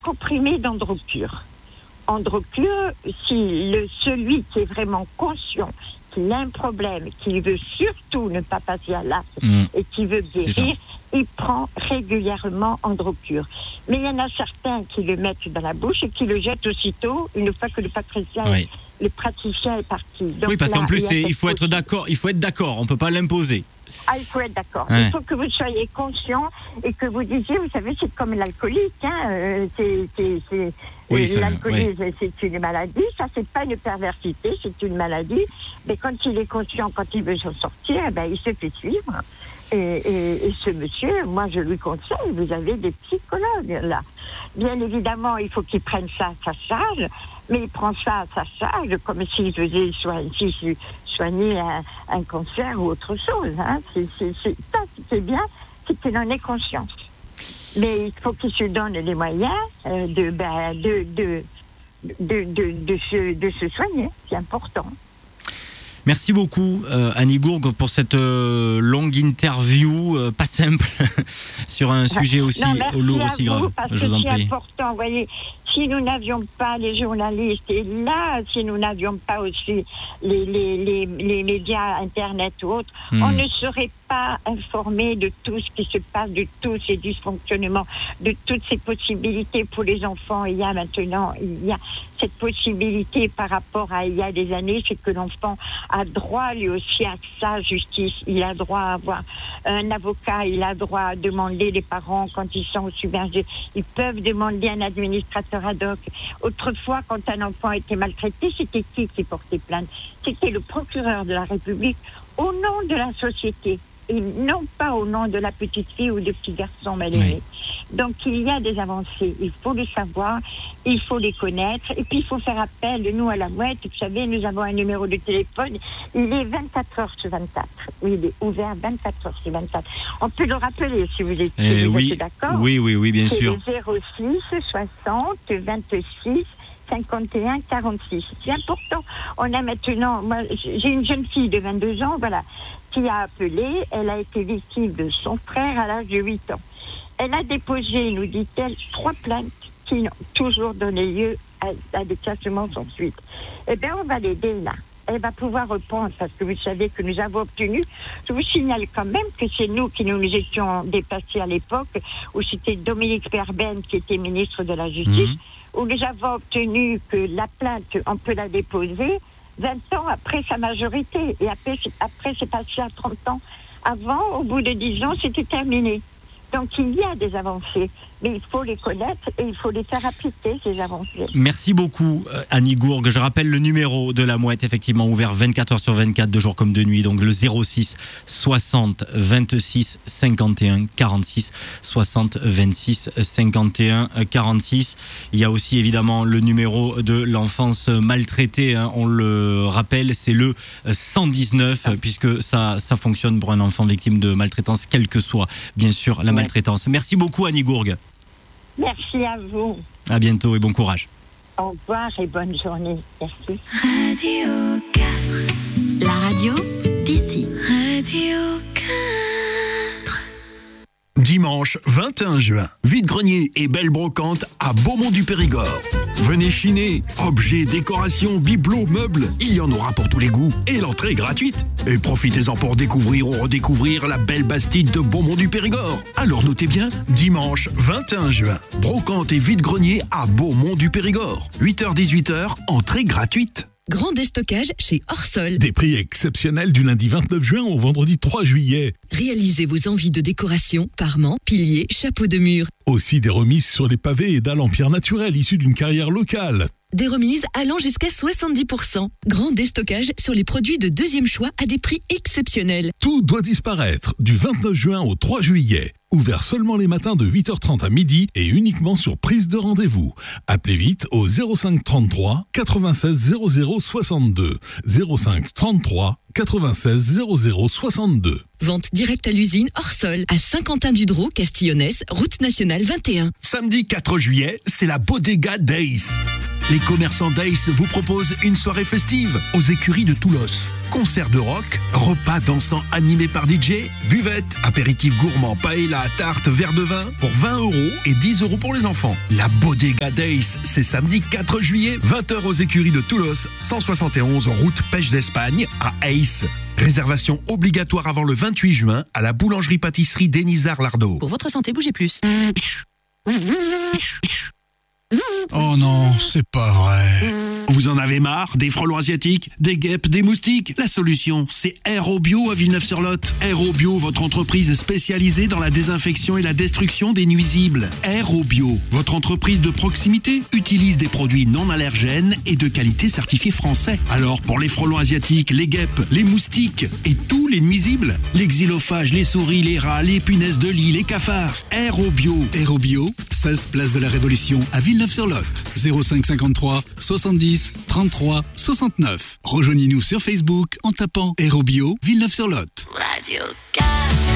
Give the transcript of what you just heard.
comprimé d'Androcur. Androcur, si celui qui est vraiment conscient qu'il a un problème, qu'il veut surtout ne pas passer à l'acte et qui veut guérir, il prend régulièrement Androcur. Mais il y en a certains qui le mettent dans la bouche et qui le jettent aussitôt, une fois que le praticien est parti. Donc oui, parce là, qu'en plus, il faut être d'accord, on ne peut pas l'imposer. Ah, il faut être d'accord. Ouais. Il faut que vous soyez conscient et que vous disiez, vous savez, c'est comme l'alcoolique. L'alcoolisme, c'est une maladie. Ça, c'est pas une perversité, c'est une maladie. Mais quand il est conscient, quand il veut s'en sortir, il se fait suivre. Et ce monsieur, moi, je lui conseille, vous avez des psychologues, là. Bien évidemment, il faut qu'il prenne ça à sa charge, mais il prend ça à sa charge comme s'il faisait soigner un cancer ou autre chose. C'est bien, c'est qu'il en ait conscience. Mais il faut qu'il se donne les moyens de se soigner. C'est important. Merci beaucoup Annie Gourgue pour cette longue interview, pas simple, sur un sujet aussi lourd, aussi grave. Parce que c'est important, vous voyez. Si nous n'avions pas les journalistes, et là, si nous n'avions pas aussi les médias, Internet ou autres, on ne serait pas informé de tout ce qui se passe, de tous ces dysfonctionnements, de toutes ces possibilités pour les enfants. Il y a cette possibilité par rapport à il y a des années, c'est que l'enfant a droit lui aussi à sa justice. Il a droit à avoir un avocat, il a droit à demander les parents quand ils sont submergés. Ils peuvent demander un administrateur ad hoc. Autrefois, quand un enfant était maltraité, c'était qui portait plainte? C'était le procureur de la République au nom de la société et non pas au nom de la petite fille ou du petit garçon mal aimé. Donc il y a des avancées, il faut le savoir, il faut les connaître et puis il faut faire appel de nous à la Mouette. Vous savez, nous avons un numéro de téléphone, il est 24 heures sur 24. Oui, il est ouvert 24 heures sur 24. On peut le rappeler si vous êtes, êtes d'accord. Oui, bien sûr. C'est le 06 60 26 51 46. C'est important. On a maintenant, moi, j'ai une jeune fille de 22 ans, qui a appelé. Elle a été victime de son frère à l'âge de 8 ans. Elle a déposé, nous dit-elle, 3 plaintes qui ont toujours donné lieu à des classements sans suite. Eh bien, on va l'aider là. Elle va pouvoir reprendre parce que vous savez que nous avons obtenu. Je vous signale quand même que c'est nous qui nous étions dépassés à l'époque où c'était Dominique Perben qui était ministre de la Justice. Où nous avons obtenu que la plainte, on peut la déposer 20 ans après sa majorité. Et après c'est passé à 30 ans. Avant, au bout de 10 ans, c'était terminé. Donc, il y a des avancées, mais il faut les connaître et il faut les faire appliquer, ces avancées. Merci beaucoup, Annie Gourgue. Je rappelle le numéro de la Mouette, effectivement, ouvert 24 heures sur 24, de jour comme de nuit. Donc, le 06 60 26 51 46, 60 26 51 46. Il y a aussi, évidemment, le numéro de l'enfance maltraitée. On le rappelle, c'est le 119, puisque ça fonctionne pour un enfant victime de maltraitance, quelle que soit, bien sûr, la maltraitance. Merci beaucoup, Annie Gourgue. Merci à vous. À bientôt et bon courage. Au revoir et bonne journée. Merci. Radio 4. La radio d'ici. Radio 4. Dimanche 21 juin, vide-grenier et belle brocante à Beaumont-du-Périgord. Venez chiner, objets, décorations, bibelots, meubles, il y en aura pour tous les goûts et l'entrée est gratuite. Et profitez-en pour découvrir ou redécouvrir la belle Bastide de Beaumont-du-Périgord. Alors notez bien, dimanche 21 juin, brocante et vide-grenier à Beaumont-du-Périgord. 8h-18h, entrée gratuite. Grand déstockage chez Orsol. Des prix exceptionnels du lundi 29 juin au vendredi 3 juillet. Réalisez vos envies de décoration, parements, piliers, chapeaux de mur. Aussi des remises sur les pavés et dalles en pierre naturelle issues d'une carrière locale. Des remises allant jusqu'à 70%. Grand déstockage sur les produits de deuxième choix à des prix exceptionnels. Tout doit disparaître du 29 juin au 3 juillet. Ouvert seulement les matins de 8h30 à midi et uniquement sur prise de rendez-vous. Appelez vite au 05 33 96 00 62. 05 33 96 00 62. Vente directe à l'usine Orsol à Saint-Quentin-du-Drault, Castillonnès, route nationale 21. Samedi 4 juillet, c'est la Bodega Days. Les commerçants Days vous proposent une soirée festive aux écuries de Toulouse. concert de rock, repas dansant animé par DJ, buvette, apéritif gourmand, paella, tarte, verre de vin pour 20 € et 10 € pour les enfants. La Bodega Days, c'est samedi 4 juillet, 20h aux écuries de Toulouse, 171 route Pêche d'Espagne à Ace. Réservation obligatoire avant le 28 juin à la boulangerie-pâtisserie Denisard-Lardo. Pour votre santé, bougez plus. Oh non, c'est pas vrai. Vous en avez marre des frelons asiatiques, des guêpes, des moustiques? La solution, c'est Aérobio à Villeneuve-sur-Lot. Aérobio, votre entreprise spécialisée dans la désinfection et la destruction des nuisibles. Aérobio, votre entreprise de proximité, utilise des produits non allergènes et de qualité certifiés français. Alors, pour les frelons asiatiques, les guêpes, les moustiques et tous les nuisibles, les xylophages, les souris, les rats, les punaises de lit, les cafards, Aérobio. Aérobio, 16 place de la Révolution à Villeneuve-sur-Lot. 05 53 70 33 69. Rejoignez-nous sur Facebook en tapant Aérobio Villeneuve-sur-Lot. Radio 4.